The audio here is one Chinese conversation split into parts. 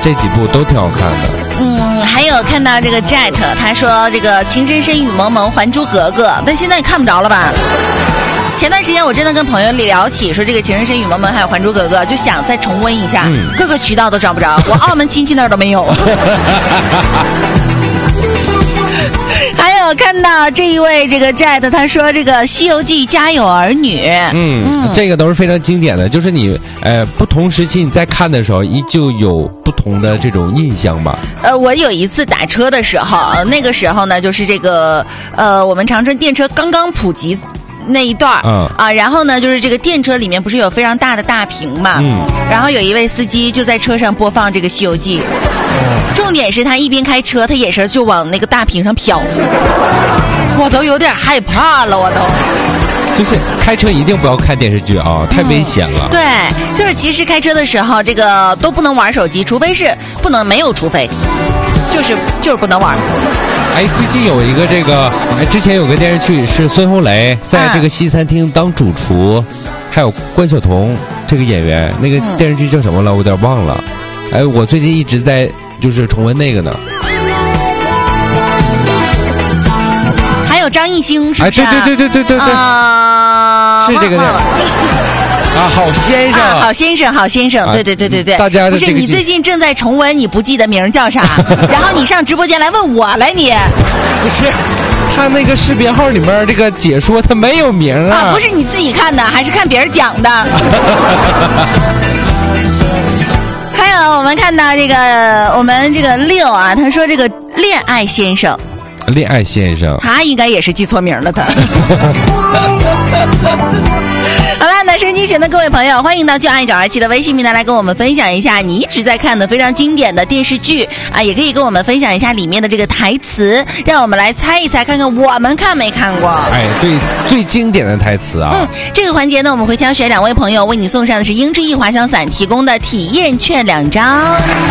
这几部都挺好看的。 还有看到这个 Jet， 他说这个《情深深雨蒙蒙》《还珠格格》，但现在看不着了吧？前段时间我真的跟朋友聊起，说这个《情深深雨蒙蒙》还有《还珠格格》，就想再重温一下，各个渠道都找不着，我澳门亲戚那儿都没有。还有看到这一位这个 Jet， 他说这个《西游记》家有儿女， 这个都是非常经典的，就是你不同时期你在看的时候，依旧有不同的这种印象吧。 我有一次打车的时候，那个时候呢，就是这个我们长春电车刚刚普及那一段然后呢，就是这个电车里面不是有非常大的大屏嘛，然后有一位司机就在车上播放这个《西游记》。重点是他一边开车，他眼神就往那个大屏上瞟，我都有点害怕了，我都。 就是开车一定不要看电视剧啊，太危险了。 对，就是其实开车的时候，这个都不能玩手机，除非是不能没有，除非就是不能玩。 最近有一个这个，之前有个电视剧是孙红雷在这个西餐厅当主厨，还有关晓彤这个演员，那个电视剧叫什么了？我有点忘了。我最近一直在就是重温那个呢。 还有张艺兴是不是？ 对，是这个好先生， 好先生，对， 大家不是你最近正在重温，你不记得名叫啥？然后你上直播间来问我来，你不是他那个视频号里面这个解说他没有名啊？ 不是你自己看的，还是看别人讲的？还有我们看到这个我们这个六啊，他说这个恋爱先生，他应该也是记错名了的。好了，那收音机前的各位朋友，欢迎到就爱927的微信平台来跟我们分享一下你一直在看的非常经典的电视剧啊，也可以跟我们分享一下里面的这个台词，让我们来猜一猜，看看我们看没看过。 对，最经典的台词啊。 这个环节呢，我们会挑选2位朋友为你送上的是英之翼滑翔伞提供的体验券2张。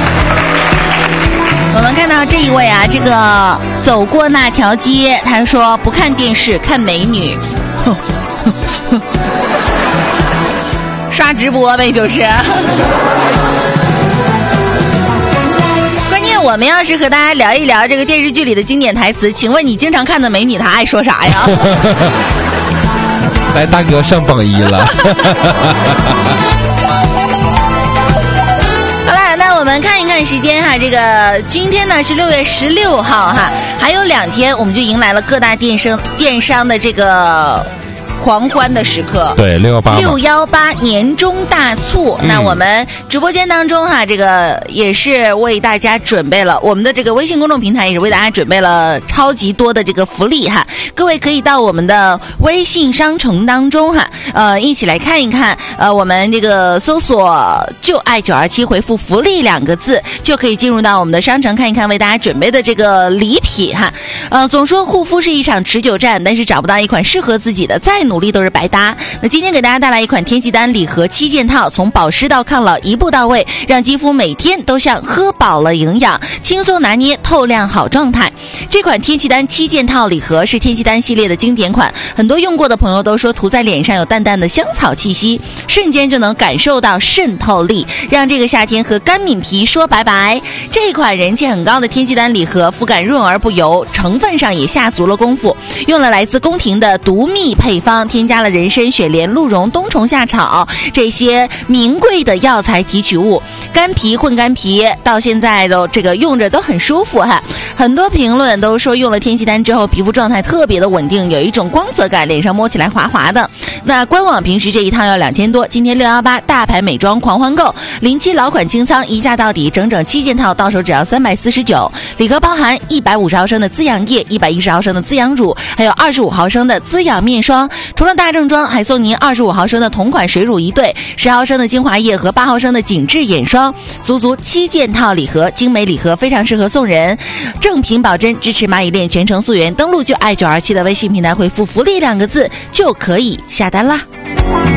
我们看到这一位啊，这个走过那条街，他说不看电视看美女。刷直播呗，就是关键我们要是和大家聊一聊这个电视剧里的经典台词，请问你经常看的美女她爱说啥呀？ 来，大哥上榜1了。 好了，那我们看一看时间哈，这个今天呢是6月16号哈，还有2天我们就迎来了各大电商的这个狂欢的时刻。 对，618 年终大促。那我们直播间当中哈，这个也是为大家准备了，我们的这个微信公众平台也是为大家准备了超级多的这个福利哈。各位可以到我们的微信商城当中哈，一起来看一看。我们这个搜索就爱927，回复福利2个字，就可以进入到我们的商城看一看为大家准备的这个礼品哈。总说护肤是一场持久战，但是找不到一款适合自己的，再努力都是白搭。那今天给大家带来一款天气丹礼盒7件套，从保湿到抗老一步到位，让肌肤每天都像喝饱了营养，轻松拿捏透亮好状态。这款天气丹7件套礼盒是天气丹系列的经典款，很多用过的朋友都说涂在脸上有淡淡的香草气息，瞬间就能感受到渗透力，让这个夏天和干敏皮说拜拜。这款人气很高的天气丹礼盒肤感润而不油，成分上也下足了功夫，用了来自宫廷的独秘配方，添加了人参、雪莲、鹿茸、冬虫夏草这些名贵的药材提取物，干皮混干皮，到现在都这个用着都很舒服哈。很多评论都说用了天气丹之后皮肤状态特别的稳定，有一种光泽感，脸上摸起来滑滑的。那官网平时这一套要2000多，今天618大牌美妆狂欢购，07老款清仓一价到底，整整7件套到手只要349。礼盒包含150毫升的滋养液、110毫升的滋养乳，还有25毫升的滋养面霜。除了大正装，还送您25毫升的同款水乳1对，10毫升的精华液和8毫升的紧致眼霜，足7件套礼盒，精美礼盒非常适合送人，正品保真，支持蚂蚁链全程溯源。登录就爱927的微信平台，回复福利2个字就可以下单啦。